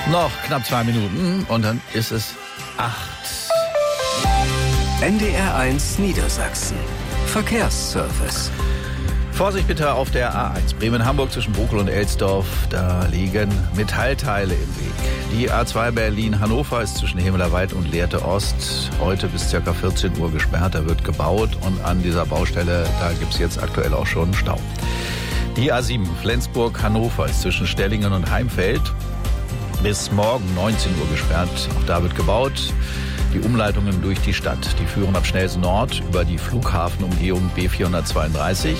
Noch knapp 2 Minuten und dann ist es 8. NDR1 Niedersachsen. Verkehrsservice. Vorsicht bitte auf der A1 Bremen-Hamburg zwischen Bokel und Elsdorf. Da liegen Metallteile im Weg. Die A2 Berlin-Hannover ist zwischen Himmelerwald und Lehrte Ost heute bis ca. 14 Uhr gesperrt. Da wird gebaut und an dieser Baustelle, da gibt es jetzt aktuell auch schon Stau. Die A7 Flensburg-Hannover ist zwischen Stellingen und Heimfeld bis morgen 19 Uhr gesperrt. Auch da wird gebaut. Die Umleitungen durch die Stadt, die führen ab Schnelsen Nord über die Flughafenumgehung B432,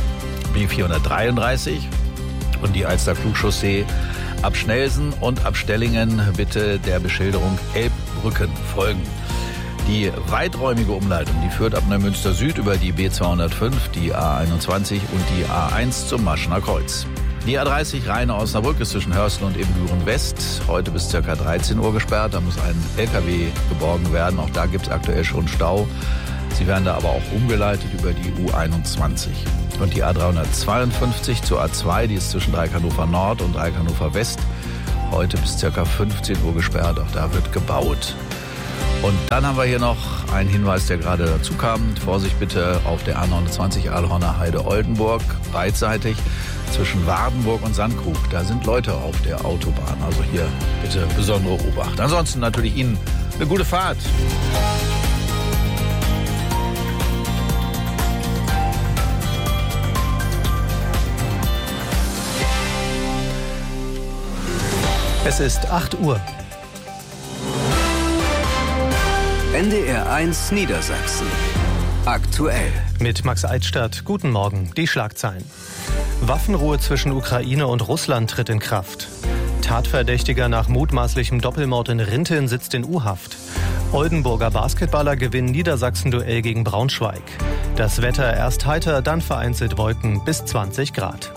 B433 und die Alster Klugchaussee ab Schnelsen und ab Stellingen bitte der Beschilderung Elbbrücken folgen. Die weiträumige Umleitung, die führt ab Neumünster Süd über die B205, die A21 und die A1 zum Maschener Kreuz. Die A30 Rheine-Osnabrück ist zwischen Hörstel und Ebenbüren West heute bis ca. 13 Uhr gesperrt. Da muss ein LKW geborgen werden. Auch da gibt es aktuell schon Stau. Sie werden da aber auch umgeleitet über die U21. Und die A352 zur A2, die ist zwischen Dreieck Hannover Nord und Dreieck Hannover West heute bis ca. 15 Uhr gesperrt. Auch da wird gebaut. Und dann haben wir hier noch einen Hinweis, der gerade dazu kam. Vorsicht bitte auf der A29 Aalhorner Heide-Oldenburg, beidseitig zwischen Wardenburg und Sandkrug. Da sind Leute auf der Autobahn. Also hier bitte besondere Obacht. Ansonsten natürlich Ihnen eine gute Fahrt. Es ist 8 Uhr. NDR1 Niedersachsen. Aktuell. Mit Max Eidstadt. Guten Morgen. Die Schlagzeilen. Waffenruhe zwischen Ukraine und Russland tritt in Kraft. Tatverdächtiger nach mutmaßlichem Doppelmord in Rinteln sitzt in U-Haft. Oldenburger Basketballer gewinnen Niedersachsen-Duell gegen Braunschweig. Das Wetter erst heiter, dann vereinzelt Wolken bis 20 Grad.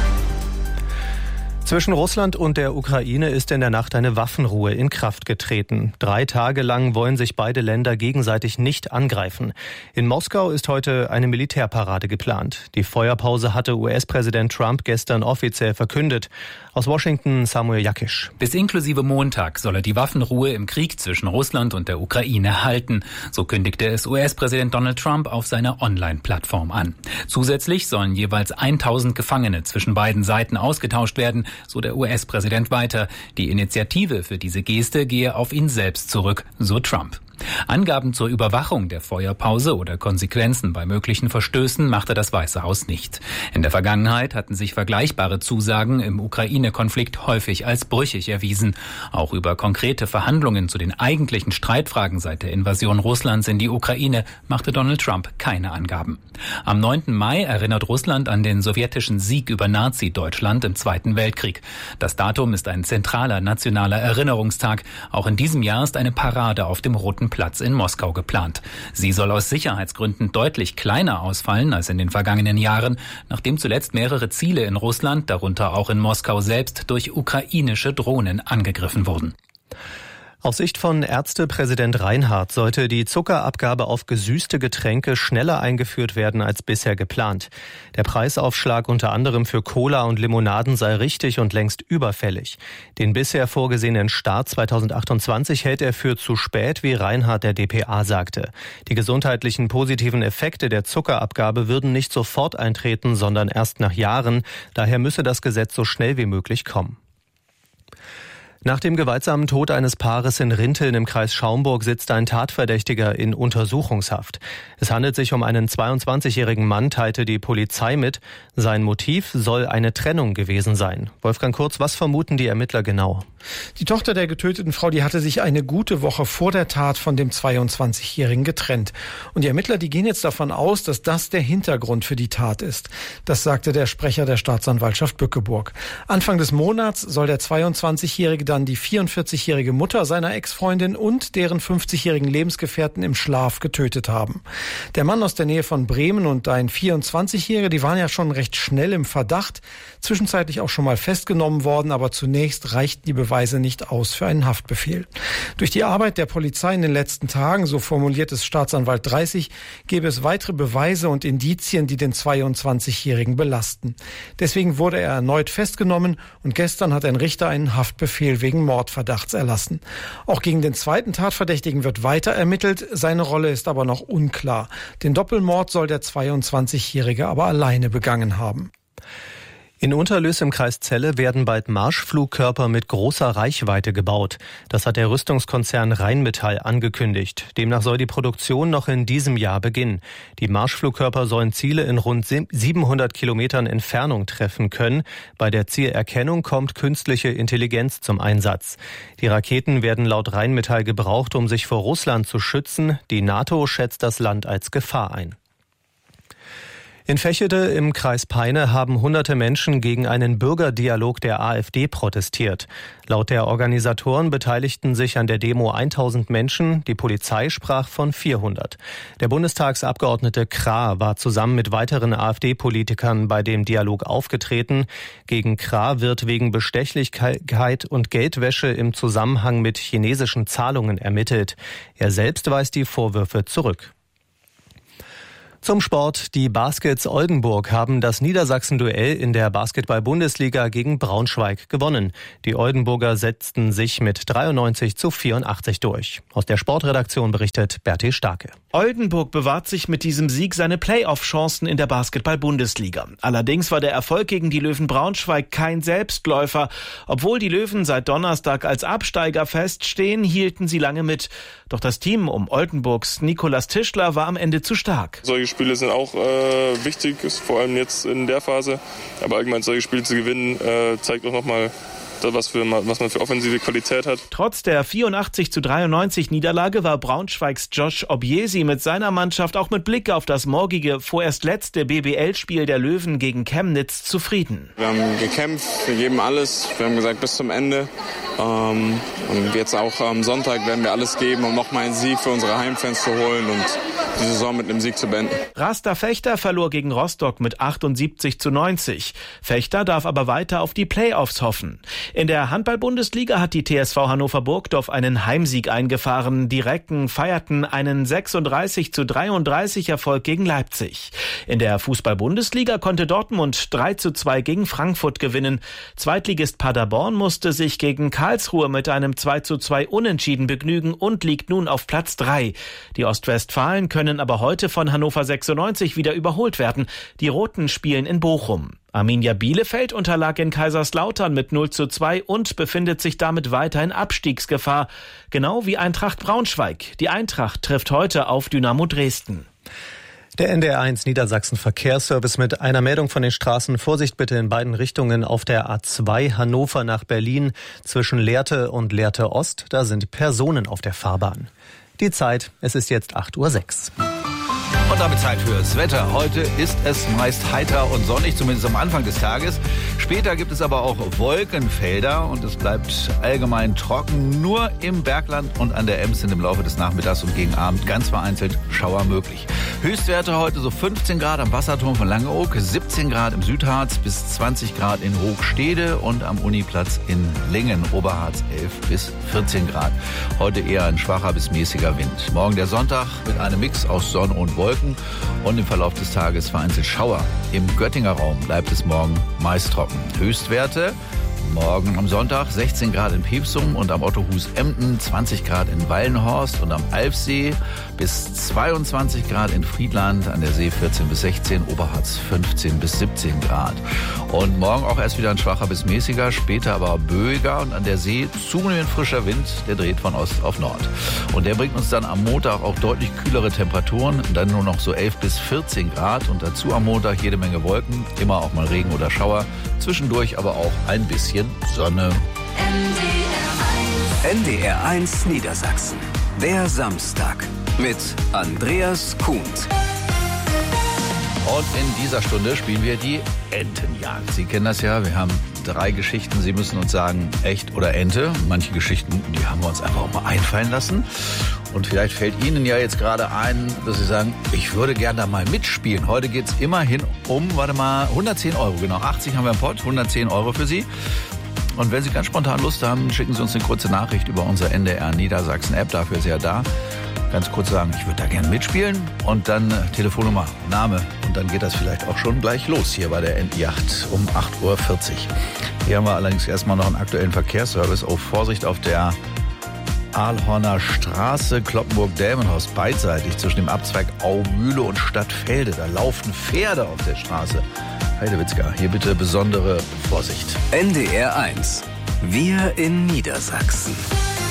Zwischen Russland und der Ukraine ist in der Nacht eine Waffenruhe in Kraft getreten. 3 Tage lang wollen sich beide Länder gegenseitig nicht angreifen. In Moskau ist heute eine Militärparade geplant. Die Feuerpause hatte US-Präsident Trump gestern offiziell verkündet. Aus Washington Samuel Jakisch. Bis inklusive Montag soll er die Waffenruhe im Krieg zwischen Russland und der Ukraine halten. So kündigte es US-Präsident Donald Trump auf seiner Online-Plattform an. Zusätzlich sollen jeweils 1000 Gefangene zwischen beiden Seiten ausgetauscht werden, so der US-Präsident weiter. Die Initiative für diese Geste gehe auf ihn selbst zurück, so Trump. Angaben zur Überwachung der Feuerpause oder Konsequenzen bei möglichen Verstößen machte das Weiße Haus nicht. In der Vergangenheit hatten sich vergleichbare Zusagen im Ukraine-Konflikt häufig als brüchig erwiesen. Auch über konkrete Verhandlungen zu den eigentlichen Streitfragen seit der Invasion Russlands in die Ukraine machte Donald Trump keine Angaben. Am 9. Mai erinnert Russland an den sowjetischen Sieg über Nazi-Deutschland im Zweiten Weltkrieg. Das Datum ist ein zentraler nationaler Erinnerungstag. Auch in diesem Jahr ist eine Parade auf dem Roten Platz in Moskau geplant. Sie soll aus Sicherheitsgründen deutlich kleiner ausfallen als in den vergangenen Jahren, nachdem zuletzt mehrere Ziele in Russland, darunter auch in Moskau selbst, durch ukrainische Drohnen angegriffen wurden. Aus Sicht von Ärztepräsident Reinhardt sollte die Zuckerabgabe auf gesüßte Getränke schneller eingeführt werden als bisher geplant. Der Preisaufschlag unter anderem für Cola und Limonaden sei richtig und längst überfällig. Den bisher vorgesehenen Start 2028 hält er für zu spät, wie Reinhardt der dpa sagte. Die gesundheitlichen positiven Effekte der Zuckerabgabe würden nicht sofort eintreten, sondern erst nach Jahren. Daher müsse das Gesetz so schnell wie möglich kommen. Nach dem gewaltsamen Tod eines Paares in Rinteln im Kreis Schaumburg sitzt ein Tatverdächtiger in Untersuchungshaft. Es handelt sich um einen 22-jährigen Mann, teilte die Polizei mit. Sein Motiv soll eine Trennung gewesen sein. Wolfgang Kurz, was vermuten die Ermittler genau? Die Tochter der getöteten Frau, die hatte sich eine gute Woche vor der Tat von dem 22-Jährigen getrennt. Und die Ermittler, die gehen jetzt davon aus, dass das der Hintergrund für die Tat ist. Das sagte der Sprecher der Staatsanwaltschaft Bückeburg. Anfang des Monats soll der 22-Jährige dann die 44-jährige Mutter seiner Ex-Freundin und deren 50-jährigen Lebensgefährten im Schlaf getötet haben. Der Mann aus der Nähe von Bremen und ein 24-Jähriger, die waren ja schon recht schnell im Verdacht, zwischenzeitlich auch schon mal festgenommen worden, aber zunächst reichten die Beweise nicht aus für einen Haftbefehl. Durch die Arbeit der Polizei in den letzten Tagen, so formuliert es Staatsanwalt 30, gäbe es weitere Beweise und Indizien, die den 22-Jährigen belasten. Deswegen wurde er erneut festgenommen und gestern hat ein Richter einen Haftbefehl wegen Mordverdachts erlassen. Auch gegen den zweiten Tatverdächtigen wird weiter ermittelt, seine Rolle ist aber noch unklar. Den Doppelmord soll der 22-Jährige aber alleine begangen haben. In Unterlüß im Kreis Celle werden bald Marschflugkörper mit großer Reichweite gebaut. Das hat der Rüstungskonzern Rheinmetall angekündigt. Demnach soll die Produktion noch in diesem Jahr beginnen. Die Marschflugkörper sollen Ziele in rund 700 Kilometern Entfernung treffen können. Bei der Zielerkennung kommt künstliche Intelligenz zum Einsatz. Die Raketen werden laut Rheinmetall gebraucht, um sich vor Russland zu schützen. Die NATO schätzt das Land als Gefahr ein. In Vechede im Kreis Peine haben hunderte Menschen gegen einen Bürgerdialog der AfD protestiert. Laut der Organisatoren beteiligten sich an der Demo 1000 Menschen, die Polizei sprach von 400. Der Bundestagsabgeordnete Krah war zusammen mit weiteren AfD-Politikern bei dem Dialog aufgetreten. Gegen Krah wird wegen Bestechlichkeit und Geldwäsche im Zusammenhang mit chinesischen Zahlungen ermittelt. Er selbst weist die Vorwürfe zurück. Zum Sport. Die Baskets Oldenburg haben das Niedersachsen-Duell in der Basketball-Bundesliga gegen Braunschweig gewonnen. Die Oldenburger setzten sich mit 93:84 durch. Aus der Sportredaktion berichtet Berti Starke. Oldenburg bewahrt sich mit diesem Sieg seine Playoff-Chancen in der Basketball-Bundesliga. Allerdings war der Erfolg gegen die Löwen Braunschweig kein Selbstläufer. Obwohl die Löwen seit Donnerstag als Absteiger feststehen, hielten sie lange mit. Doch das Team um Oldenburgs Nikolaus Tischler war am Ende zu stark. Solche Spiele sind auch wichtig, vor allem jetzt in der Phase. Aber allgemein solche Spiele zu gewinnen, zeigt auch nochmal, was man für offensive Qualität hat. Trotz der 84:93 Niederlage war Braunschweigs Josh Obiesi mit seiner Mannschaft auch mit Blick auf das morgige, vorerst letzte BBL-Spiel der Löwen gegen Chemnitz zufrieden. Wir haben gekämpft, wir geben alles, wir haben gesagt bis zum Ende. Und jetzt auch am Sonntag werden wir alles geben, um nochmal einen Sieg für unsere Heimfans zu holen und die Saison mit einem Sieg zu beenden. Raster Fechter verlor gegen Rostock mit 78:90. Fechter darf aber weiter auf die Playoffs hoffen. In der Handball-Bundesliga hat die TSV Hannover Burgdorf einen Heimsieg eingefahren. Die Recken feierten einen 36:33 Erfolg gegen Leipzig. In der Fußball-Bundesliga konnte Dortmund 3:2 gegen Frankfurt gewinnen. Zweitligist Paderborn musste sich gegen Karlsruhe mit einem 2:2 Unentschieden begnügen und liegt nun auf Platz 3. Die Ostwestfalen können aber heute von Hannover 96 wieder überholt werden. Die Roten spielen in Bochum. Arminia Bielefeld unterlag in Kaiserslautern mit 0:2 und befindet sich damit weiter in Abstiegsgefahr. Genau wie Eintracht Braunschweig. Die Eintracht trifft heute auf Dynamo Dresden. Der NDR1 Niedersachsen Verkehrsservice mit einer Meldung von den Straßen. Vorsicht bitte in beiden Richtungen auf der A2 Hannover nach Berlin zwischen Lehrte und Lehrte Ost. Da sind Personen auf der Fahrbahn. Die Zeit, es ist jetzt 8:06 Uhr. Und damit Zeit fürs Wetter. Heute ist es meist heiter und sonnig, zumindest am Anfang des Tages. Später gibt es aber auch Wolkenfelder und es bleibt allgemein trocken. Nur im Bergland und an der Ems sind im Laufe des Nachmittags und gegen Abend ganz vereinzelt Schauer möglich. Höchstwerte heute so 15 Grad am Wasserturm von Langeoog, 17 Grad im Südharz bis 20 Grad in Hochstede und am Uniplatz in Lingen, Oberharz 11 bis 14 Grad. Heute eher ein schwacher bis mäßiger Wind. Morgen der Sonntag mit einem Mix aus Sonne und Wolken und im Verlauf des Tages vereinzelt Schauer. Im Göttinger Raum bleibt es morgen meist trocken. Höchstwerte morgen am Sonntag 16 Grad in Pepsum und am Ottohus Emden, 20 Grad in Wallenhorst und am Alfsee bis 22 Grad in Friedland, an der See 14 bis 16, Oberharz 15 bis 17 Grad. Und morgen auch erst wieder ein schwacher bis mäßiger, später aber böiger und an der See zunehmend frischer Wind, der dreht von Ost auf Nord. Und der bringt uns dann am Montag auch deutlich kühlere Temperaturen, dann nur noch so 11 bis 14 Grad und dazu am Montag jede Menge Wolken, immer auch mal Regen oder Schauer, zwischendurch aber auch ein bisschen Sonne. NDR1 Niedersachsen. Der Samstag mit Andreas Kuhnt. Und in dieser Stunde spielen wir die Entenjagd. Sie kennen das ja, wir haben 3 Geschichten. Sie müssen uns sagen, echt oder Ente. Manche Geschichten, die haben wir uns einfach auch mal einfallen lassen. Und vielleicht fällt Ihnen ja jetzt gerade ein, dass Sie sagen, ich würde gerne da mal mitspielen. Heute geht es immerhin um, 110 Euro. Genau, 80 haben wir im Pott, 110 Euro für Sie. Und wenn Sie ganz spontan Lust haben, schicken Sie uns eine kurze Nachricht über unsere NDR Niedersachsen App. Dafür ist er da. Ganz kurz sagen, ich würde da gerne mitspielen. Und dann Telefonnummer, Name. Und dann geht das vielleicht auch schon gleich los hier bei der Endjacht um 8.40 Uhr. Hier haben wir allerdings erstmal noch einen aktuellen Verkehrsservice. Oh, Vorsicht auf der Ahlhorner Straße, Cloppenburg-Delmenhorst, beidseitig zwischen dem Abzweig Aumühle und Stadtfelde. Da laufen Pferde auf der Straße. Heidewitzka, hier bitte besondere Vorsicht. NDR 1. Wir in Niedersachsen.